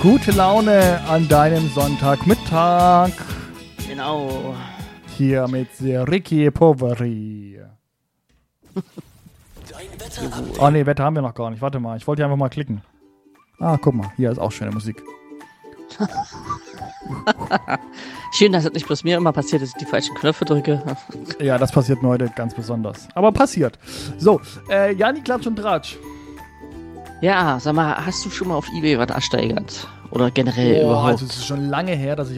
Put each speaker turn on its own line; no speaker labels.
Gute Laune an deinem Sonntagmittag.
Genau.
Hier mit Ricky Poveri. Oh ne, Wetter haben wir noch gar nicht. Warte mal, ich wollte ja einfach mal klicken. Ah, guck mal, hier ist auch schöne Musik.
Schön, dass es nicht bloß mir immer passiert, dass ich die falschen Knöpfe drücke.
Ja, das passiert mir heute ganz besonders. Aber passiert. So, Jani, Klatsch und Tratsch.
Ja, sag mal, hast du schon mal auf eBay was ersteigert? Oder generell überhaupt?
Also es ist schon lange her, dass ich